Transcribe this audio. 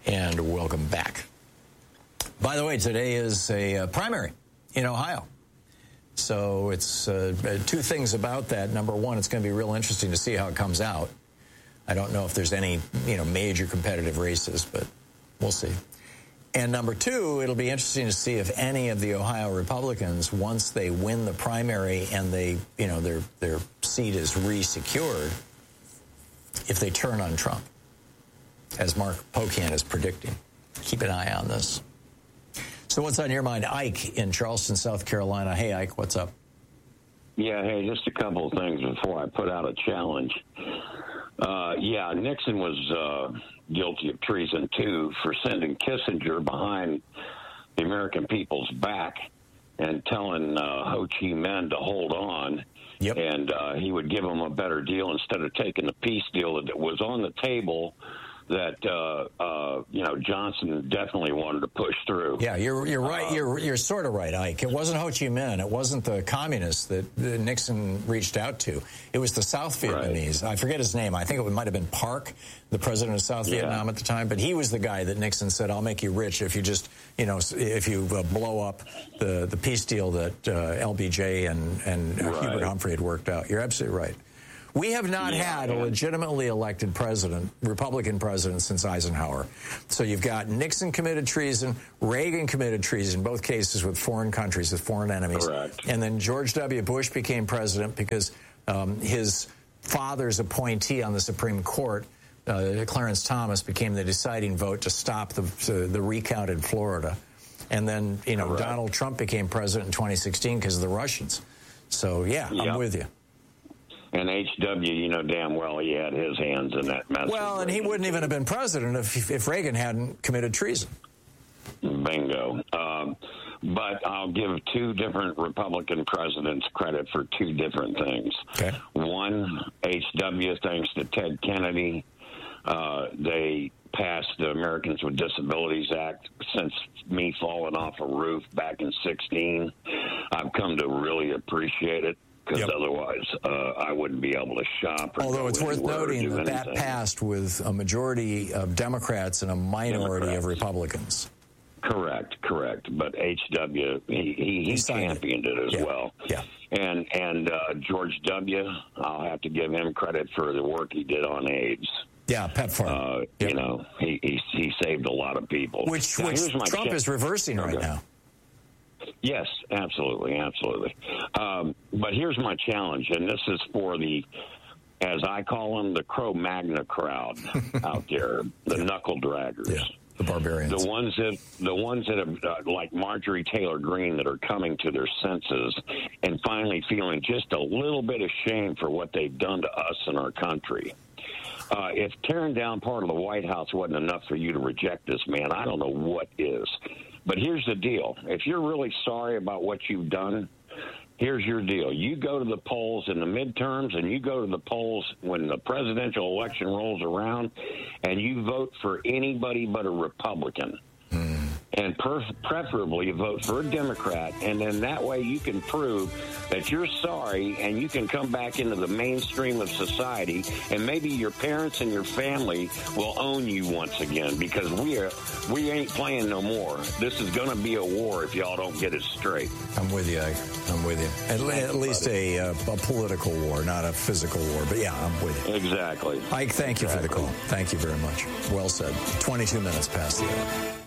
And welcome back. By the way, today is a primary in Ohio. So it's two things about that. Number one, it's going to be real interesting to see how it comes out. I don't know if there's any, major competitive races, but we'll see. And number two, it'll be interesting to see if any of the Ohio Republicans, once they win the primary and they, their seat is re-secured, if they turn on Trump, as Mark Pocan is predicting. Keep an eye on this. So what's on your mind? Ike in Charleston, South Carolina. Hey, Ike, what's up? Yeah, hey, just a couple of things before I put out a challenge. Nixon was guilty of treason, too, for sending Kissinger behind the American people's back and telling Ho Chi Minh to hold on. Yep. And he would give him a better deal instead of taking the peace deal that was on the table that Johnson definitely wanted to push through. Yeah, you're right. You're sort of right, Ike. It wasn't Ho Chi Minh. It wasn't the communists that Nixon reached out to. It was the South Vietnamese. Right. I forget his name. I think it might have been Park, the president of South Vietnam at the time. But he was the guy that Nixon said, "I'll make you rich if you just, if you blow up the peace deal that LBJ and Hubert Humphrey had worked out." You're absolutely right. We have not had a legitimately elected president, Republican president, since Eisenhower. So you've got Nixon committed treason, Reagan committed treason, both cases with foreign countries, with foreign enemies. Correct. And then George W. Bush became president because his father's appointee on the Supreme Court, Clarence Thomas, became the deciding vote to stop the recount in Florida. And then, Donald Trump became president in 2016 because of the Russians. So, I'm with you. And H.W., damn well he had his hands in that mess. Well, and he wouldn't even have been president if Reagan hadn't committed treason. Bingo. But I'll give two different Republican presidents credit for two different things. Okay. One, H.W., thanks to Ted Kennedy, they passed the Americans with Disabilities Act. Since me falling off a roof back in 2016, I've come to really appreciate it. Because otherwise, I wouldn't be able to shop. Although it's worth noting that passed with a majority of Democrats and a minority of Republicans. Correct. But H.W., he championed it as well. Yeah. And George W., I'll have to give him credit for the work he did on AIDS. Yeah, PEPFAR. He saved a lot of people. Which Trump is reversing right now. Yes, absolutely. But here's my challenge, and this is for the, as I call them, the Cro-Magna crowd out there, the knuckle draggers. Yeah, the barbarians. The ones that have, like Marjorie Taylor Greene, that are coming to their senses and finally feeling just a little bit of shame for what they've done to us and our country. If tearing down part of the White House wasn't enough for you to reject this man, I don't know what is. But here's the deal. If you're really sorry about what you've done, here's your deal. You go to the polls in the midterms, and you go to the polls when the presidential election rolls around, and you vote for anybody but a Republican. And preferably vote for a Democrat, and then that way you can prove that you're sorry, and you can come back into the mainstream of society, and maybe your parents and your family will own you once again, because we ain't playing no more. This is going to be a war if y'all don't get it straight. I'm with you, Ike. I'm with you. At least a political war, not a physical war. But yeah, I'm with you. Exactly. Ike, thank you for the call. Thank you very much. Well said. 22 minutes past the hour.